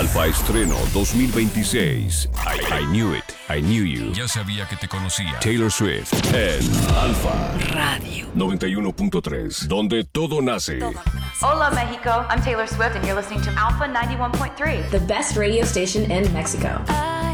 Alfa Estreno 2026. I Knew It, I Knew You. Ya sabía que te conocía. Taylor Swift en Alfa Radio 91.3, donde todo nace. Hola, Mexico. I'm Taylor Swift, and you're listening to Alpha 91.3. The best radio station in Mexico.